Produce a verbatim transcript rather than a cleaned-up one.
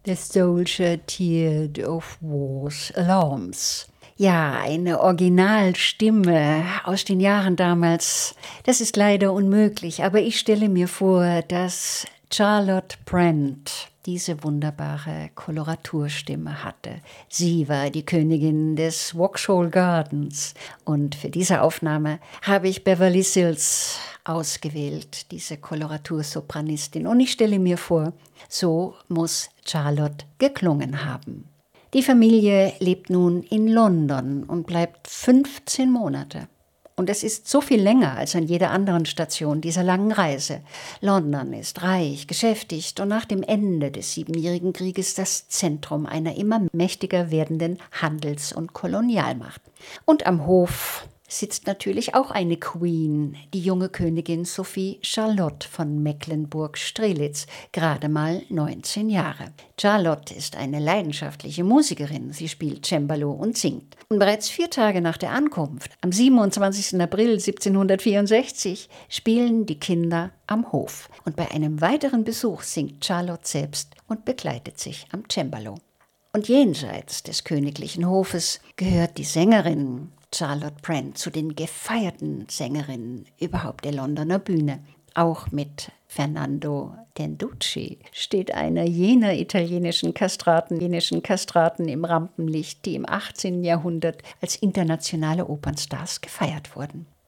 The Soldier Tiered of War's Alarms. Ja, eine Originalstimme aus den Jahren damals, das ist leider unmöglich, aber ich stelle mir vor, dass Charlotte Brent diese wunderbare Koloraturstimme hatte. Sie war die Königin des Vauxhall Gardens und für diese Aufnahme habe ich Beverly Sills ausgewählt, diese Koloratursopranistin. Und ich stelle mir vor, so muss Charlotte geklungen haben. Die Familie lebt nun in London und bleibt fünfzehn Monate. Und es ist so viel länger als an jeder anderen Station dieser langen Reise. London ist reich, geschäftigt und nach dem Ende des Siebenjährigen Krieges das Zentrum einer immer mächtiger werdenden Handels- und Kolonialmacht. Und am Hof sitzt natürlich auch eine Queen, die junge Königin Sophie Charlotte von Mecklenburg-Strelitz, gerade mal neunzehn Jahre. Charlotte ist eine leidenschaftliche Musikerin, sie spielt Cembalo und singt. Und bereits vier Tage nach der Ankunft, am siebenundzwanzigsten April siebzehnhundertvierundsechzig, spielen die Kinder am Hof. Und bei einem weiteren Besuch singt Charlotte selbst und begleitet sich am Cembalo. Und jenseits des königlichen Hofes gehört die Sängerin Charlotte Brent zu den gefeierten Sängerinnen überhaupt der Londoner Bühne. Auch mit Fernando Tenducci steht einer jener italienischen Kastraten, jenischen Kastraten im Rampenlicht, die im achtzehnten Jahrhundert als internationale Opernstars gefeiert wurden.